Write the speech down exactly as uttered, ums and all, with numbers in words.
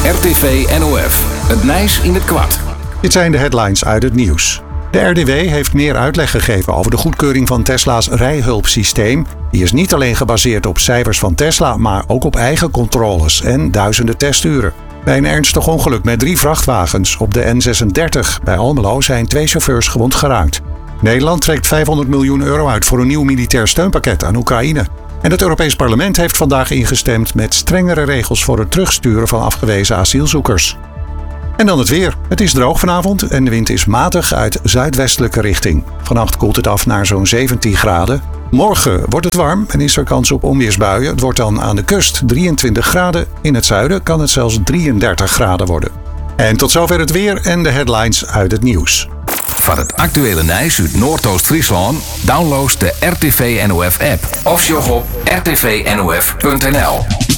R T V N O F. Het Nijs in het kwart. Dit zijn de headlines uit het nieuws. De R D W heeft meer uitleg gegeven over de goedkeuring van Tesla's rijhulpsysteem. Die is niet alleen gebaseerd op cijfers van Tesla, maar ook op eigen controles en duizenden testuren. Bij een ernstig ongeluk met drie vrachtwagens op de N zesendertig bij Almelo zijn twee chauffeurs gewond geraakt. Nederland trekt vijfhonderd miljoen euro uit voor een nieuw militair steunpakket aan Oekraïne. En het Europees Parlement heeft vandaag ingestemd met strengere regels voor het terugsturen van afgewezen asielzoekers. En dan het weer. Het is droog vanavond en de wind is matig uit zuidwestelijke richting. Vannacht koelt het af naar zo'n zeventien graden. Morgen wordt het warm en is er kans op onweersbuien. Het wordt dan aan de kust drieëntwintig graden. In het zuiden kan het zelfs drieëndertig graden worden. En tot zover het weer en de headlines uit het nieuws. Van het actuele Nijs uit Noordoost-Friesland download de R T V N O F app of sjog op r t v n o f punt n l.